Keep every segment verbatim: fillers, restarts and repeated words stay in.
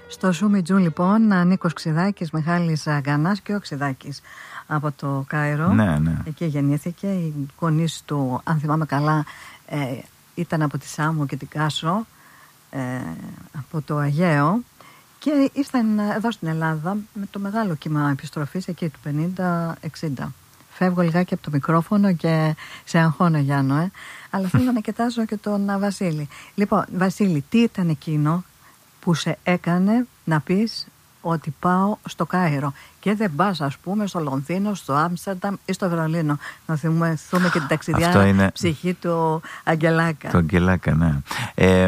Στο Σούμιτζού λοιπόν, Νίκος Ξηδάκης, Μιχάλης Γκανάς και ο Ξηδάκης από το Κάιρο. Ναι, ναι. Εκεί γεννήθηκε. Οι γονείς του, αν θυμάμαι καλά, ε, ήταν από τη Σάμο και την Κάσο, ε, από το Αιγαίο, και ήρθαν εδώ στην Ελλάδα με το μεγάλο κύμα επιστροφής εκεί του πενήντα εξήντα. Φεύγω λιγάκι από το μικρόφωνο και σε αγχώνω, Γιάννο, ε. αλλά θέλω να κοιτάζω και τον Βασίλη. Λοιπόν, Βασίλη, τι ήταν εκείνο που σε έκανε να πεις ότι πάω στο Κάιρο και δεν πας, ας πούμε, στο Λονδίνο, στο Άμστερνταμ ή στο Βερολίνο? Να θυμηθούμε και την ταξιδιάρα είναι... ψυχή του Αγγελάκα. Του Αγγελάκα, ναι. Ε,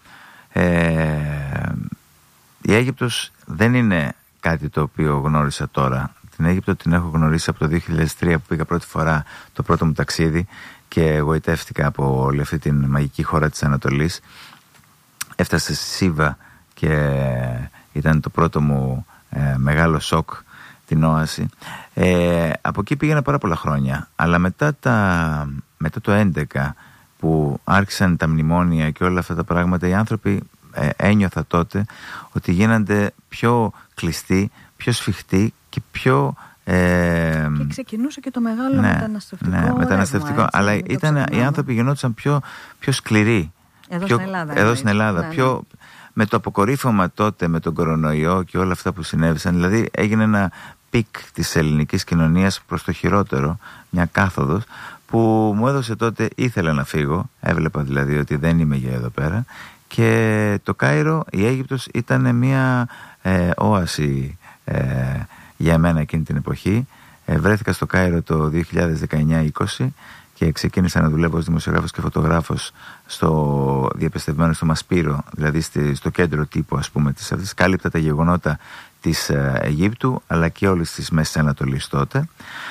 ε, η Αίγυπτος δεν είναι κάτι το οποίο γνώρισα τώρα. Την Αίγυπτο την έχω γνωρίσει από το δύο χιλιάδες τρία που πήγα πρώτη φορά το πρώτο μου ταξίδι και εγωιτεύτηκα από όλη αυτή την μαγική χώρα της Ανατολής. Έφτασα στη Σίβα και ήταν το πρώτο μου ε, μεγάλο σοκ, την όαση. Ε, από εκεί πήγαινα πάρα πολλά χρόνια, αλλά μετά, τα, μετά το έντεκα που άρχισαν τα μνημόνια και όλα αυτά τα πράγματα, οι άνθρωποι ε, ένιωθα τότε ότι γίνονται πιο κλειστοί, πιο σφιχτοί και πιο... Ε, και ξεκινούσε και το μεγάλο ναι, μεταναστευτικό ναι, μεταναστευτικό ρεύμα, αλλά έτσι, ήταν, οι άνθρωποι γινόντουσαν πιο, πιο σκληροί. Εδώ πιο, στην Ελλάδα. Εδώ στην Ελλάδα ναι, πιο, ναι. Με το αποκορύφωμα τότε με τον κορονοϊό και όλα αυτά που συνέβησαν, δηλαδή έγινε ένα πικ της ελληνικής κοινωνίας προς το χειρότερο, μια κάθοδος που μου έδωσε τότε, ήθελα να φύγω, έβλεπα δηλαδή ότι δεν είμαι για εδώ πέρα, και το Κάιρο, η Αίγυπτος ήταν μια ε, όαση ε, για μένα εκείνη την εποχή. Ε, βρέθηκα στο Κάιρο το δύο χιλιάδες δεκαεννιά είκοσι και ξεκίνησα να δουλεύω ως δημοσιογράφος και φωτογράφος στο διαπιστευμένο στο Μασπύρο, δηλαδή στο κέντρο τύπου, ας πούμε, της αυτής. Κάλυπτα τα γεγονότα της Αιγύπτου αλλά και όλης της Μέσης Ανατολής τότε.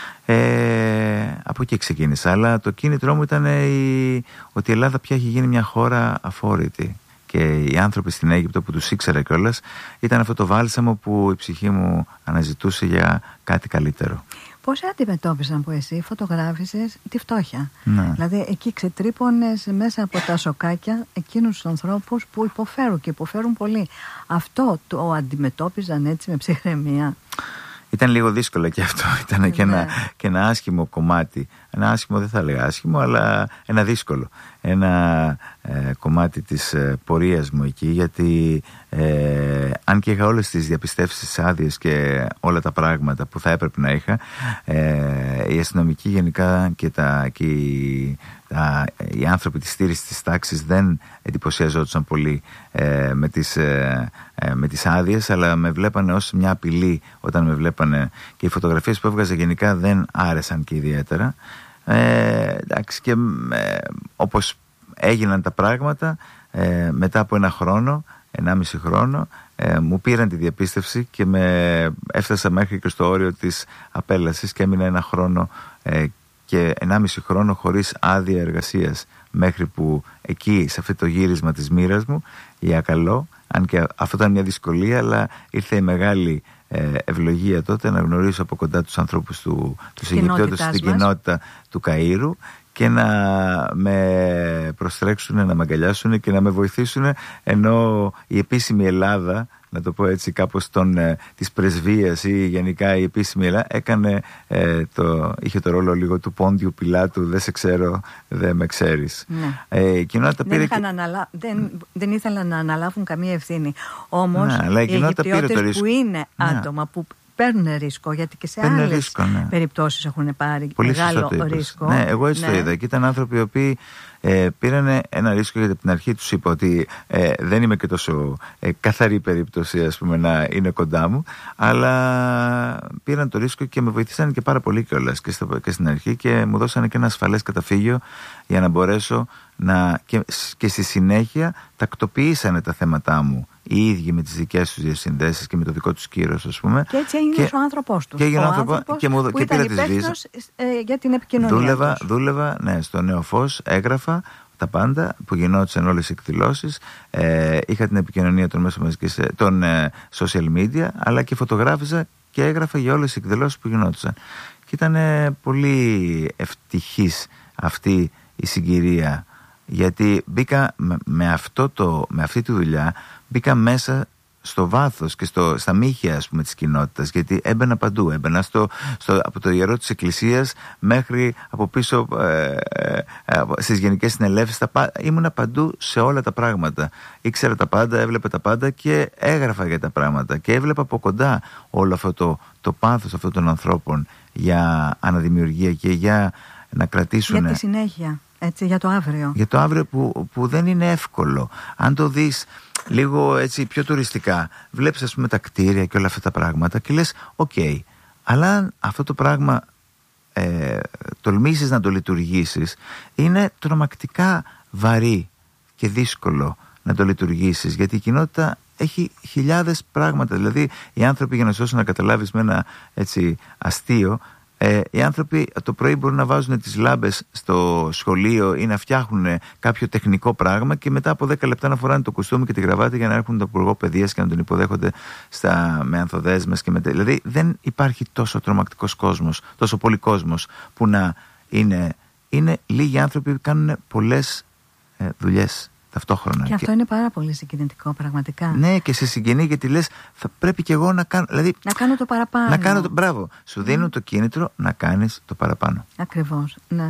Ε, από εκεί ξεκίνησα, αλλά το κίνητρό μου ήταν η, ότι η Ελλάδα πια έχει γίνει μια χώρα αφόρητη και οι άνθρωποι στην Αίγυπτο που τους ήξερα κιόλας ήταν αυτό το βάλσαμο που η ψυχή μου αναζητούσε για κάτι καλύτερο. Πώς αντιμετώπισαν που εσύ φωτογράφησες τη φτώχεια? Ναι. Δηλαδή εκεί ξετρύπωνες μέσα από τα σοκάκια εκείνους τους ανθρώπους που υποφέρουν και υποφέρουν πολύ. Αυτό το αντιμετώπιζαν έτσι με ψυχραιμία? Ήταν λίγο δύσκολο και αυτό. Ήταν ναι. και, ένα, και ένα άσχημο κομμάτι. Ένα άσχημο, δεν θα λέγα άσχημο, αλλά ένα δύσκολο. Ένα ε, κομμάτι της ε, πορείας μου εκεί, γιατί ε, αν και είχα όλες τις διαπιστεύσεις, άδειες και όλα τα πράγματα που θα έπρεπε να είχα, ε, οι αστυνομικοί γενικά και, τα, και οι, τα, οι άνθρωποι της στήρησης της τάξης δεν εντυπωσιαζόντουσαν πολύ ε, με τις, ε, ε, με τις άδειες, αλλά με βλέπανε ως μια απειλή όταν με βλέπανε, και οι φωτογραφίες που έβγαζα γενικά δεν άρεσαν και ιδιαίτερα. Ε, εντάξει, και ε, όπως έγιναν τα πράγματα, ε, μετά από ένα χρόνο, ενάμιση χρόνο, ε, μου πήραν τη διαπίστευση και με έφτασα μέχρι και στο όριο της απέλασης και έμεινα ένα χρόνο ε, και ενάμιση χρόνο χωρίς άδεια εργασίας, μέχρι που εκεί, σε αυτό το γύρισμα της μοίρας μου, για καλό, αν και αυτό ήταν μια δυσκολία, αλλά ήρθε η μεγάλη ευλογία τότε να γνωρίσω από κοντά τους ανθρώπους του, τους Αιγυπτιώτες στην κοινότητα του Καΐρου και να με προστρέξουν, να με αγκαλιάσουν και να με βοηθήσουν, ενώ η επίσημη Ελλάδα, να το πω έτσι κάπως τον, ε, της πρεσβείας ή γενικά η επίσημη Ελλάδα έκανε, ε, το, είχε το ρόλο λίγο του Πόντιου Πιλάτου, δεν σε ξέρω, δεν με ξέρεις. Ναι. Ε, η κοινότητα δεν, πήρε και... αναλα... δεν, δεν ήθελαν να αναλάβουν καμία ευθύνη. Όμως ναι, οι Αιγυπτιώτες που είναι άτομα ναι. που παίρνουν ρίσκο, γιατί και σε παίρνουν άλλες ρίσκο, ναι. περιπτώσεις έχουν πάρει πολύ μεγάλο ρίσκο. Ναι, εγώ έτσι ναι. το είδα. Και ήταν άνθρωποι οι οποίοι ε, πήραν ένα ρίσκο, γιατί από την αρχή τους είπα ότι ε, δεν είμαι και τόσο ε, καθαρή περίπτωση, ας πούμε, να είναι κοντά μου, αλλά πήραν το ρίσκο και με βοηθήσαν και πάρα πολύ κιόλας και, και στην αρχή, και μου δώσανε και ένα ασφαλές καταφύγιο για να μπορέσω να. Και, και στη συνέχεια τακτοποιήσανε τα θέματά μου οι ίδιοι με τις δικές τους διασυνδέσεις και με το δικό τους κύρος, ας πούμε. Και έτσι έγινε ο άνθρωπός του. Και έγινε ο άνθρωπος και, μου, που και ήταν πήρα τις βίζες. Ε, για την επικοινωνία. Δούλευα, τους. δούλευα ναι, στο Νέο Φως, έγραφα τα πάντα που γινόντουσαν, όλες οι εκδηλώσεις. Ε, είχα την επικοινωνία των μέσων μαζικής, των ε, social media, αλλά και φωτογράφιζα και έγραφα για όλες τις εκδηλώσεις που γινόντουσαν. Και ήταν ε, πολύ ευτυχής αυτή η συγκυρία, γιατί μπήκα με, με, αυτό το, με αυτή τη δουλειά, μπήκα μέσα στο βάθος και στο, στα μύχια, ας πούμε, της κοινότητας, γιατί έμπαινα παντού. Έμπαινα στο, στο, από το ιερό της Εκκλησίας μέχρι από πίσω ε, ε, ε, στις γενικές συνελεύσεις. Τα, ήμουνα παντού σε όλα τα πράγματα. Ήξερα τα πάντα, έβλεπα τα πάντα και έγραφα για τα πράγματα και έβλεπα από κοντά όλο αυτό το, το πάθος αυτών των ανθρώπων για αναδημιουργία και για να κρατήσουν... Για τη συνέχεια, έτσι, για το αύριο. Για το αύριο που, που δεν είναι εύκολο. Αν το δεις λίγο έτσι πιο τουριστικά, βλέπεις, ας πούμε, τα κτίρια και όλα αυτά τα πράγματα και λες οκ, okay, αλλά αν αυτό το πράγμα ε, τολμήσεις να το λειτουργήσεις, είναι τρομακτικά βαρύ και δύσκολο να το λειτουργήσεις, γιατί η κοινότητα έχει χιλιάδες πράγματα. Δηλαδή οι άνθρωποι, για να σου δώσω να καταλάβεις με ένα έτσι αστείο, Ε, οι άνθρωποι το πρωί μπορούν να βάζουν τις λάμπες στο σχολείο ή να φτιάχνουν κάποιο τεχνικό πράγμα και μετά από δέκα λεπτά να φοράνε το κουστούμι και τη γραβάτα για να έρχονται τον υπουργό παιδείας και να τον υποδέχονται στα, με ανθοδέσμες και με... Δηλαδή δεν υπάρχει τόσο τρομακτικός κόσμος, τόσο πολύ κόσμος που να είναι, είναι λίγοι άνθρωποι που κάνουν πολλές ε, δουλειές ταυτόχρονα. Και αυτό και... είναι πάρα πολύ συγκινητικό, πραγματικά. Ναι, και σε συγκινεί γιατί λες, θα πρέπει και εγώ να κάνω. Δηλαδή, να κάνω το παραπάνω. Να κάνω το... Μπράβο. Σου δίνουν mm. το κίνητρο να κάνεις το παραπάνω. Ακριβώς, ναι.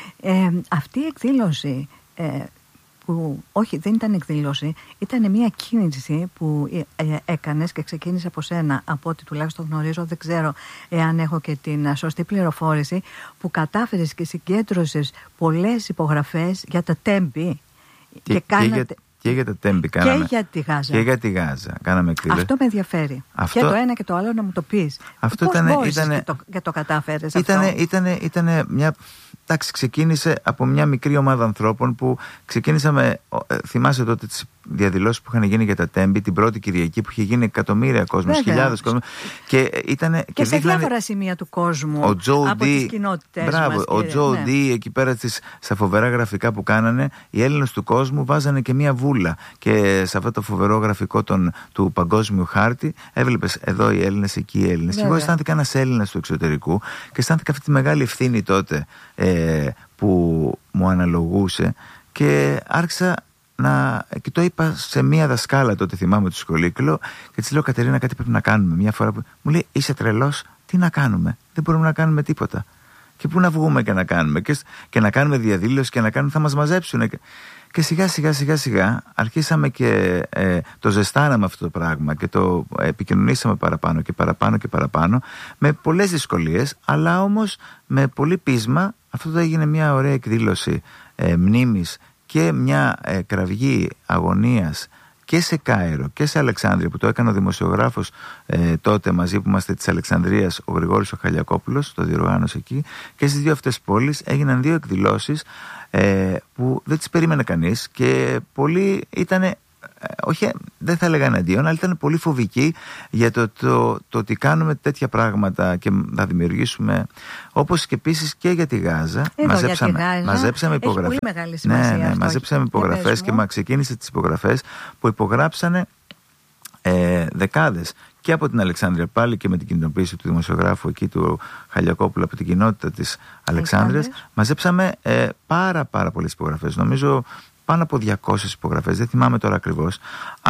Ε, αυτή η εκδήλωση, ε, που όχι, δεν ήταν εκδήλωση, ήταν μια κίνηση που ε, ε, έκανες και ξεκίνησε από σένα, από ό,τι τουλάχιστον γνωρίζω, δεν ξέρω εάν έχω και την σωστή πληροφόρηση, που κατάφερες και συγκέντρωσες πολλές υπογραφές για τα τέμπη. Και, και, κάνατε... και, για, και για τα τέμπη κάναμε. Και για τη Γάζα. Και για τη Γάζα. Κάναμε εκδήλωση. Αυτό με ενδιαφέρει. Αυτό... Και το ένα και το άλλο να μου το πεις. Αυτό πώς ήτανε, μπόρεσες ήτανε... και, το, και το κατάφερες ήτανε, αυτό. Ήτανε, ήτανε μια... Εντάξει, ξεκίνησε από μια μικρή ομάδα ανθρώπων που ξεκίνησαμε. Θυμάσαι τότε τις διαδηλώσεις που είχαν γίνει για τα τέμπη την πρώτη Κυριακή, που είχε γίνει εκατομμύρια κόσμος, χιλιάδες κόσμος. Και, ήτανε, και, και σε δείχνανε... διάφορα σημεία του κόσμου. Ο Τζο από Ντί, τις κοινότητες μπράβο, μας. Ο Τζο ναι. Ντί εκεί πέρα στις, στα φοβερά γραφικά που κάνανε, οι Έλληνες του κόσμου βάζανε και μια βούλα. Και σε αυτό το φοβερό γραφικό των, του παγκόσμιου χάρτη, έβλεπες εδώ οι Έλληνες, εκεί οι Έλληνες. Και εγώ αισθάνθηκα ένας Έλληνας του εξωτερικού και αισθάνθηκα αυτή τη μεγάλη ευθύνη τότε ε, που μου αναλογούσε και άρχισα να. Και το είπα σε μία δασκάλα τότε, θυμάμαι, του σχολείου και, λέω, και της λέω, Κατερίνα, κάτι πρέπει να κάνουμε. Μια φορά που μου λέει, είσαι τρελός, τι να κάνουμε, δεν μπορούμε να κάνουμε τίποτα. Και πού να βγούμε και να κάνουμε, και, και να κάνουμε διαδήλωση και να κάνουμε, θα μας μαζέψουν. Και, και σιγά σιγά σιγά σιγά αρχίσαμε και ε, το ζεστάναμε αυτό το πράγμα και το επικοινωνήσαμε παραπάνω και παραπάνω και παραπάνω, με πολλές δυσκολίες, αλλά όμως με πολύ πείσμα. Αυτό το έγινε μια ωραία εκδήλωση ε, μνήμης και μια ε, κραυγή αγωνίας και σε Κάιρο και σε Αλεξάνδρεια, που το έκανε ο δημοσιογράφος ε, τότε μαζί που είμαστε της Αλεξανδρίας, ο Γρηγόρης ο Χαλιακόπουλος, το διοργάνωσε εκεί, και στις δύο αυτές πόλεις έγιναν δύο εκδηλώσεις ε, που δεν τις περίμενε κανείς και πολλοί ήτανε, όχι, δεν θα έλεγα εναντίον, αλλά ήταν πολύ φοβικοί για το, το, το ότι κάνουμε τέτοια πράγματα και θα δημιουργήσουμε, όπως και επίσης και για τη Γάζα. Εδώ μαζέψαμε, για τη Γάζα μαζέψαμε υπογραφές. Έχει πολύ μεγάλη σημασία. Ναι, ναι, αυτό. μαζέψαμε υπογραφές και μα ξεκίνησε τις υπογραφές που υπογράψανε ε, δεκάδες και από την Αλεξάνδρεια πάλι και με την κινητοποίηση του δημοσιογράφου εκεί του Χαλιακόπουλου από την κοινότητα της Αλεξάνδρειας. Μαζέψαμε ε, πάρα πάρα πολλές υπογραφές. Νομίζω πάνω από διακόσιες υπογραφές, δεν θυμάμαι τώρα ακριβώς,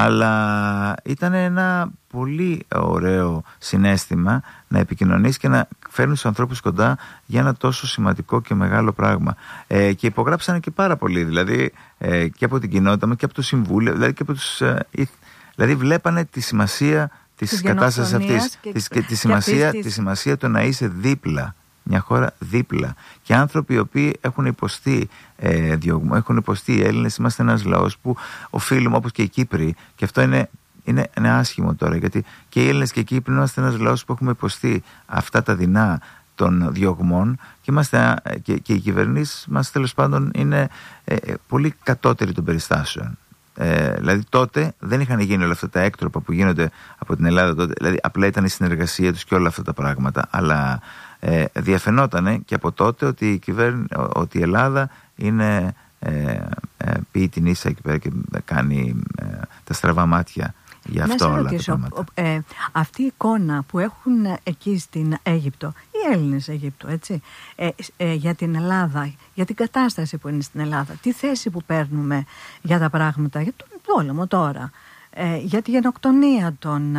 αλλά ήταν ένα πολύ ωραίο συναίσθημα να επικοινωνείς και να φέρνεις τους ανθρώπους κοντά για ένα τόσο σημαντικό και μεγάλο πράγμα. Ε, και υπογράψανε και πάρα πολύ, δηλαδή ε, και από την κοινότητα και από το Συμβούλιο, δηλαδή και από τους, ε, δηλαδή βλέπανε τη σημασία της, της κατάστασης αυτής και, της, και, τη, σημασία, της... τη σημασία του να είσαι δίπλα. Μια χώρα δίπλα. Και άνθρωποι οι οποίοι έχουν υποστεί ε, διωγμό, έχουν υποστεί οι Έλληνες. Είμαστε ένας λαός που οφείλουμε, όπως και οι Κύπροι, και αυτό είναι, είναι, είναι άσχημο τώρα, γιατί και οι Έλληνες και οι Κύπροι είμαστε ένας λαός που έχουμε υποστεί αυτά τα δεινά των διωγμών και, είμαστε, και, και οι κυβερνήσεις μας τέλος πάντων είναι ε, πολύ κατώτεροι των περιστάσεων. Ε, δηλαδή τότε δεν είχαν γίνει όλα αυτά τα έκτροπα που γίνονται από την Ελλάδα τότε, δηλαδή απλά ήταν η συνεργασία τους και όλα αυτά τα πράγματα, αλλά ε, διαφαινότανε και από τότε ότι η, κυβέρν, ότι η Ελλάδα είναι ε, ε, πει την ίσα εκεί πέρα και κάνει ε, τα στραβά μάτια για αυτό όλα ρωτήσω, τα πράγματα. Ε, αυτή η εικόνα που έχουν εκεί στην Αίγυπτο, οι Έλληνες Αιγύπτου, έτσι, ε, ε, για την Ελλάδα, για την κατάσταση που είναι στην Ελλάδα, τη θέση που παίρνουμε για τα πράγματα, για τον πόλεμο τώρα, ε, για τη γενοκτονία των,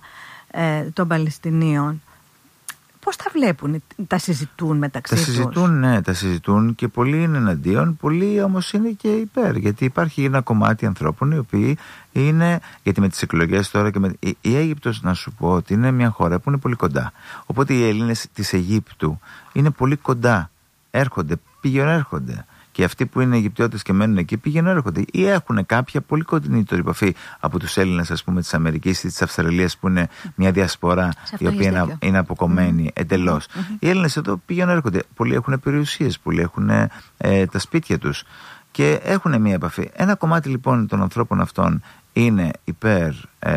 ε, των Παλαιστινίων. Πώς τα βλέπουν, τα συζητούν μεταξύ τους? Τα συζητούν, ναι, τα συζητούν και πολλοί είναι εναντίον, πολλοί όμως είναι και υπέρ. Γιατί υπάρχει ένα κομμάτι ανθρώπων οι οποίοι είναι, γιατί με τις εκλογές τώρα και με, η, η Αίγυπτος, να σου πω ότι είναι μια χώρα που είναι πολύ κοντά. Οπότε οι Έλληνες της Αιγύπτου είναι πολύ κοντά. Έρχονται, πηγαίνουν, έρχονται. Και αυτοί που είναι Αιγυπτιώτες και μένουν εκεί πηγαίνουν, έρχονται. Ή έχουν κάποια πολύ κοντινή τώρα επαφή από τους Έλληνες, ας πούμε, της Αμερικής ή της Αυστραλίας, που είναι μια διασπορά η οποία είναι, είναι αποκομμένη mm. εντελώς. Mm-hmm. Οι Έλληνες εδώ πηγαίνουν, έρχονται. Πολλοί έχουν περιουσίες, πολλοί έχουν ε, τα σπίτια τους και έχουν μια επαφή. Ένα κομμάτι λοιπόν των ανθρώπων αυτών είναι υπέρ, ε,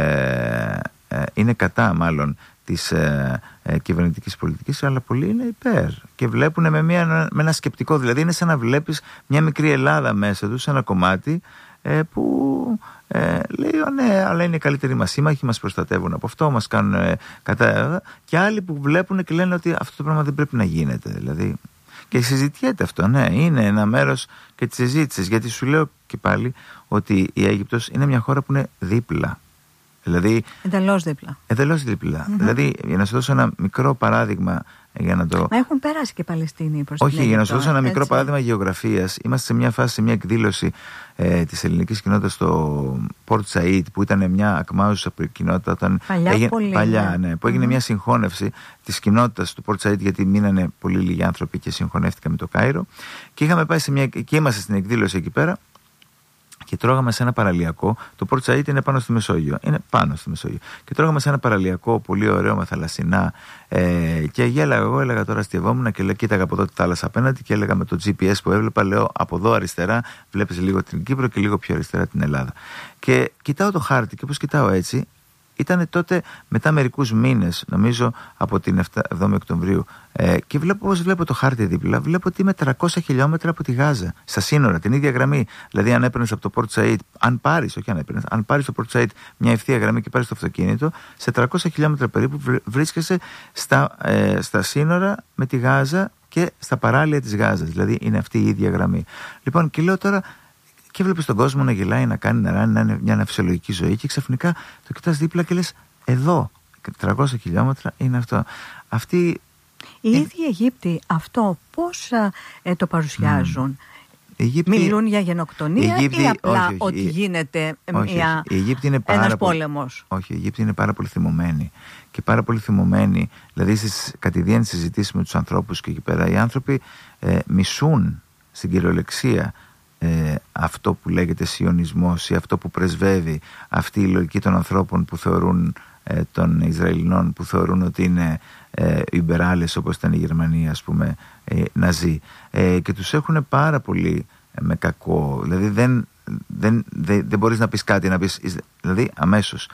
ε, είναι κατά μάλλον της ε, ε, κυβερνητικής πολιτικής, αλλά πολλοί είναι υπέρ και βλέπουν με, μια, με ένα σκεπτικό. Δηλαδή είναι σαν να βλέπεις μια μικρή Ελλάδα μέσα τους, ένα κομμάτι ε, που ε, λέει ναι, αλλά είναι οι καλύτεροι μας σύμμαχοι, μας προστατεύουν από αυτό, μας κάνουν ε, κατά, και άλλοι που βλέπουν και λένε ότι αυτό το πράγμα δεν πρέπει να γίνεται. Δηλαδή, και συζητιέται αυτό, ναι, είναι ένα μέρος και της συζήτησης, γιατί σου λέω και πάλι ότι η Αίγυπτος είναι μια χώρα που είναι δίπλα. Δηλαδή, εντελώς δίπλα. Εντελώς δίπλα. Mm-hmm. Δηλαδή, για να σου δώσω ένα μικρό παράδειγμα. Για να το... Μα έχουν περάσει και Παλαιστίνοι προς την Όχι, για να σου δώσω ένα μικρό έτσι. παράδειγμα γεωγραφίας. Είμαστε σε μια φάση, σε μια εκδήλωση ε, της ελληνικής κοινότητας στο Port Said, που ήταν μια ακμάζουσα κοινότητα. Όταν παλιά, έγινε, πολύ, παλιά ναι, που έγινε mm-hmm. μια συγχώνευση της κοινότητας του Port Said, γιατί μείνανε πολύ λίγοι άνθρωποι και συγχωνεύτηκαν με το Κάιρο. Και είχαμε πάει σε μια. Και είμαστε στην εκδήλωση εκεί πέρα. Και τρώγαμε σε ένα παραλιακό. Το Port Said είναι πάνω στη Μεσόγειο. Είναι πάνω στη Μεσόγειο. Και τρώγαμε σε ένα παραλιακό πολύ ωραίο με θαλασσινά. Ε, και γέλαγα εγώ, έλεγα τώρα αστειευόμουν και λέω, κοίταγα από εδώ τη θάλασσα απέναντι και έλεγα με το τζι πι ες που έβλεπα, λέω από εδώ αριστερά βλέπεις λίγο την Κύπρο και λίγο πιο αριστερά την Ελλάδα. Και κοιτάω το χάρτη και όπως κοιτάω έτσι, ήταν τότε μετά μερικούς μήνες, νομίζω από την εβδόμη Οκτωβρίου, ε, και βλέπω πώς βλέπω το χάρτη δίπλα, βλέπω ότι είμαι τριακόσια χιλιόμετρα από τη Γάζα, στα σύνορα, την ίδια γραμμή. Δηλαδή, αν έπαιρνες από το Port Said, αν πάρεις, όχι αν έπαιρνες, αν πάρεις το Port Said μια ευθεία γραμμή και πάρεις το αυτοκίνητο, σε τριακόσια χιλιόμετρα περίπου βρίσκεσαι στα, ε, στα σύνορα με τη Γάζα και στα παράλια της Γάζας. Δηλαδή, είναι αυτή η ίδια γραμμή. Λοιπόν, και λέω τώρα. Και βλέπεις τον κόσμο να γελάει, να κάνει νερά, να είναι μια φυσιολογική ζωή, και ξαφνικά το κοιτάς δίπλα και λες, εδώ, τριακόσια χιλιόμετρα είναι αυτό. Αυτή... Οι είναι... ίδιοι Αιγύπτιοι αυτό πώς ε, το παρουσιάζουν? Mm. Αιγύπτιοι... Μιλούν για γενοκτονία Αιγύπτιοι... ή απλά όχι, όχι, ότι η... γίνεται όχι, μια... είναι ένας πολύ... πόλεμος? Όχι, οι Αιγύπτιοι είναι πάρα πολύ θυμωμένοι. Και πάρα πολύ θυμωμένοι, δηλαδή στις κατηδίαν συζητήσεις με τους ανθρώπους και εκεί πέρα, οι άνθρωποι ε, μισούν στην κυριολεξία Ε, αυτό που λέγεται σιωνισμός ή αυτό που πρεσβεύει αυτή η λογική των ανθρώπων που θεωρούν, ε, των Ισραηλινών που θεωρούν ότι είναι ε, ιμπεράλες, όπως ήταν η Γερμανία, ας πούμε, ε, ναζί, ε, και τους έχουν πάρα πολύ ε, με κακό. Δηλαδή δεν, δεν, δεν, δεν μπορείς να πεις κάτι, να πεις, δηλαδή αμέσως.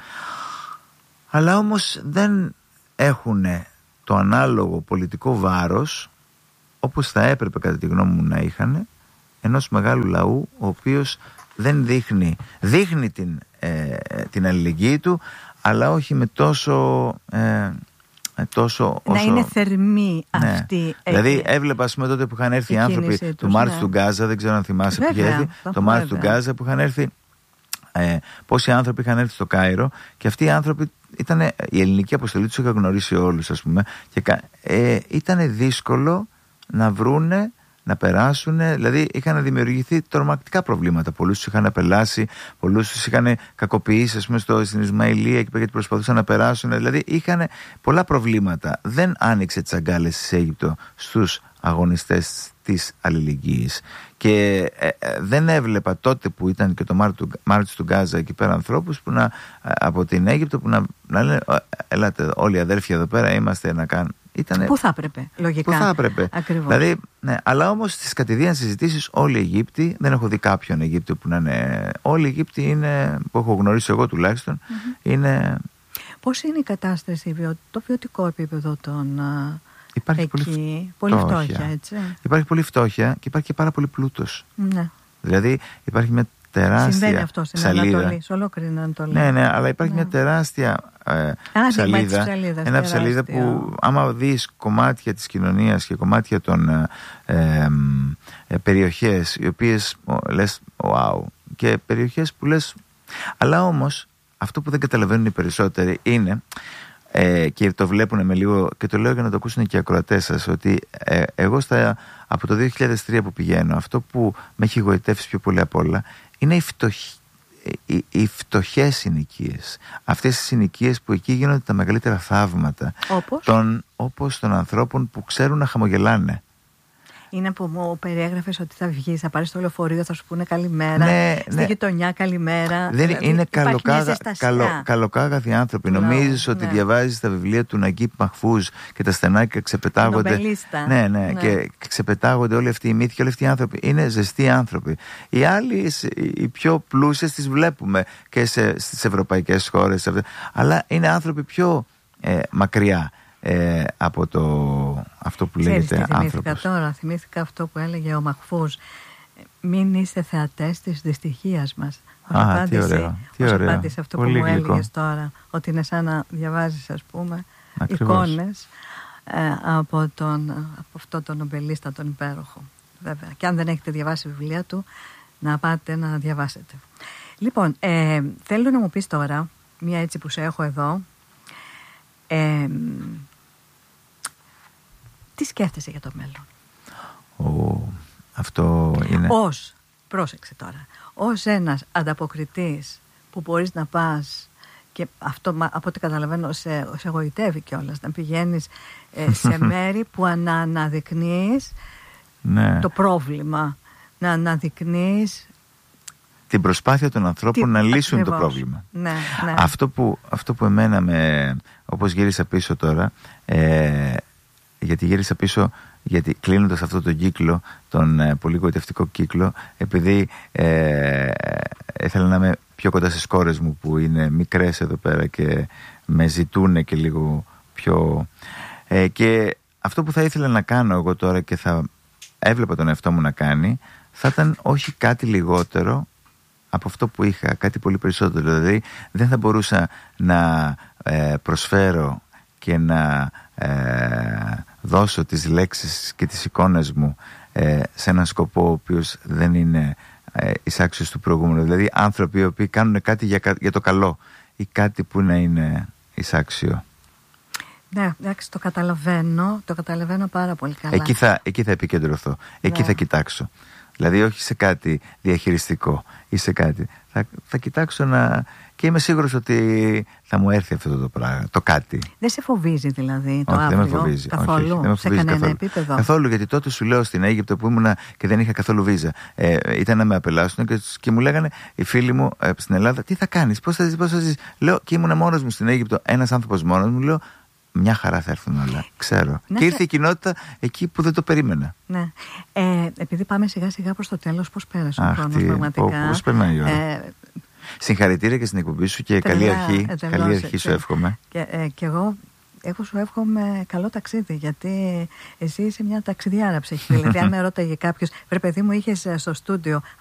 Αλλά όμως δεν έχουν το ανάλογο πολιτικό βάρος όπως θα έπρεπε κατά τη γνώμη μου να είχαν, ενός μεγάλου λαού ο οποίος δεν δείχνει, δείχνει την, ε, την αλληλεγγύη του, αλλά όχι με τόσο, ε, τόσο να όσο... είναι θερμή αυτή. Ναι. Δηλαδή έβλεπα, ας πούμε, τότε που είχαν έρθει οι άνθρωποι τους, του Μάρτς ναι. του Γκάζα, δεν ξέρω αν θυμάσαι που είχε έρθει, το Μάρτς του Γκάζα που είχαν έρθει, ε, πόσοι άνθρωποι είχαν έρθει στο Κάιρο, και αυτοί οι άνθρωποι ήταν, η ελληνική αποστολή τους είχα γνωρίσει όλους, ας πούμε, και ε, ήταν δύσκολο να βρούνε, να περάσουν, δηλαδή είχαν δημιουργηθεί τρομακτικά προβλήματα. Πολλούς τους είχαν απελάσει, πολλούς τους είχαν κακοποιήσει, ας πούμε, στο, στην Ισμαηλία, εκεί γιατί προσπαθούσαν να περάσουν. Δηλαδή είχαν πολλά προβλήματα. Δεν άνοιξε τις αγκάλες της Αίγυπτο στους αγωνιστές της αλληλεγγύης. Και ε, ε, δεν έβλεπα τότε που ήταν και το Μάρτς του Γκάζα εκεί πέρα ανθρώπους που να, από την Αίγυπτο που να, να λένε, ελάτε όλοι οι αδέρφια εδώ πέρα είμαστε να κάνουμε. Ήτανε... Πού θα έπρεπε, λογικά. Πού θα έπρεπε. Ακριβώς. Δηλαδή, ναι, αλλά όμως στις κατηδίαν συζητήσεις όλοι οι Αιγύπτιοι, δεν έχω δει κάποιον Αιγύπτιο που να είναι. Όλοι οι Αιγύπτιοι είναι, που έχω γνωρίσει εγώ τουλάχιστον, mm-hmm. είναι. Πώς είναι η κατάσταση, το βιωτικό επίπεδο των. Υπάρχει εκεί, πολύ, πολύ φτώχεια, φτώχεια, έτσι. Υπάρχει πολύ φτώχεια και υπάρχει και πάρα πολύ πλούτος. Ναι. Δηλαδή, υπάρχει μια τεράστια συμβαίνει αυτό στην ψαλίδα. Ανατολή, σε ολόκληρη Ανατολή. Ναι, ναι, αλλά υπάρχει ναι. μια τεράστια ε, ψαλίδα. Ένα ψαλίδα που, άμα δεις κομμάτια της κοινωνίας και κομμάτια των ε, ε, ε, περιοχές, οι οποίες λες wow, και περιοχές που λες, αλλά όμως αυτό που δεν καταλαβαίνουν οι περισσότεροι είναι, ε, και το βλέπουν με λίγο, και το λέω για να το ακούσουν και οι ακροατές σας, ότι ε, εγώ στα, από το δύο χιλιάδες τρία που πηγαίνω, αυτό που με έχει γοητεύσει πιο πολύ απ' όλα είναι η φτωχή. Οι, οι φτωχές συνοικίες, αυτές οι συνοικίες που εκεί γίνονται τα μεγαλύτερα θαύματα, όπως των, όπως των ανθρώπων που ξέρουν να χαμογελάνε. Είναι που μου περιέγραφες ότι θα βγεις, θα πάρεις το λεωφορείο, θα σου πούνε καλημέρα, ναι, στη ναι. γειτονιά καλημέρα. Δεν δηλαδή, είναι καλοκάγα, καλο, καλο, καλοκάγαθοι άνθρωποι. No, Νομίζεις ότι ναι. διαβάζεις τα βιβλία του Ναγκίπ Μαχφούζ και τα στενάκια ξεπετάγονται. Ναι, ναι, ναι, και ξεπετάγονται όλοι αυτοί οι μύθοι και όλοι αυτοί οι άνθρωποι. Είναι ζεστοί άνθρωποι. Οι άλλοι, οι πιο πλούσιες, τις βλέπουμε και σε, στις ευρωπαϊκές χώρες. Αλλά είναι άνθρωποι πιο ε, μακριά. Ε, από το, αυτό που Ξέρεις, λέγεται τι θυμήθηκα άνθρωπος. Τώρα θυμήθηκα αυτό που έλεγε ο Μαχφούς, μην είστε θεατές της δυστυχίας μας. Α, απάντηση, τι ωραίο, τι ως ωραίο. απάντηση αυτό Πολύ που μου γλυκό. έλεγες τώρα, ότι είναι σαν να διαβάζεις, ας πούμε, Ακριβώς. εικόνες ε, από, τον, από αυτό τον νομπελίστα τον υπέροχο, βέβαια. Και αν δεν έχετε διαβάσει βιβλία του, να πάτε να διαβάσετε. Λοιπόν, ε, θέλω να μου πεις τώρα, μία έτσι που σε έχω εδώ, ε, τι σκέφτεσαι για το μέλλον? Ο, αυτό είναι... Ως, πρόσεξε τώρα, ως ένας ανταποκριτής που μπορείς να πας, και αυτό από ό,τι καταλαβαίνω σε, σε εγωιτεύει κιόλας, να πηγαίνεις ε, σε μέρη που να αναδεικνύεις ναι. το πρόβλημα, να αναδεικνύεις την προσπάθεια των ανθρώπων τι, να λύσουν ακριβώς. το πρόβλημα. Ναι, ναι. Αυτό, που, αυτό που εμένα με, όπως γύρισα πίσω τώρα, ε, γιατί γύρισα πίσω, γιατί κλείνοντας αυτό τον κύκλο, τον ε, πολύ γοητευτικό κύκλο, επειδή ε, ήθελα να είμαι πιο κοντά στις κόρες μου που είναι μικρές εδώ πέρα και με ζητούν και λίγο πιο... Ε, και αυτό που θα ήθελα να κάνω εγώ τώρα και θα έβλεπα τον εαυτό μου να κάνει, θα ήταν όχι κάτι λιγότερο από αυτό που είχα, κάτι πολύ περισσότερο. Δηλαδή δεν θα μπορούσα να ε, προσφέρω και να ε, δώσω τις λέξεις και τις εικόνες μου ε, σε έναν σκοπό ο οποίος δεν είναι ε, εισάξιος του προηγούμενου. Δηλαδή άνθρωποι οι οποίοι κάνουν κάτι για, για το καλό ή κάτι που να είναι εισάξιο. Ναι, εντάξει, το καταλαβαίνω, το καταλαβαίνω πάρα πολύ καλά. Εκεί θα, εκεί θα επικεντρωθώ, εκεί ναι. θα κοιτάξω. Δηλαδή όχι σε κάτι διαχειριστικό ή σε κάτι. Θα, θα κοιτάξω να... Και είμαι σίγουρος ότι θα μου έρθει αυτό το πράγμα, το κάτι. Δεν σε φοβίζει δηλαδή το όχι, αύριο? Δεν με φοβίζει. Καθόλου, όχι, όχι, δεν με σε φοβίζει κανένα καθόλου. επίπεδο? Καθόλου, γιατί τότε σου λέω στην Αίγυπτο που ήμουνα και δεν είχα καθόλου βίζα. Ε, ήταν να με απελάσουν και, και μου λέγανε οι φίλοι μου ε, στην Ελλάδα, τι θα κάνεις, πώς θα ζεις, πώς θα ζεις. Λέω, και ήμουνα μόνος μου στην Αίγυπτο, ένας άνθρωπος μόνος μου, λέω, μια χαρά θα έρθουν όλα, ξέρω. Να και ήρθε σε... η κοινότητα εκεί που δεν το περίμενα. Ναι. Ε, επειδή πάμε σιγά σιγά προς το τέλος, πώς πέρασε ο χρόνος πραγματικά? Πώς περνάει η ώρα. Ε, Συγχαρητήρια και στην εκπομπή σου και τελεία, καλή αρχή. Τελώς, καλή αρχή σου εύχομαι. Και, ε, και εγώ, εγώ σου εύχομαι καλό ταξίδι, γιατί εσύ είσαι μια ταξιδιάρα ψυχή. Δηλαδή, αν με ρώταγε κάποιος, βρε παιδί μου, είχες στο στούντιο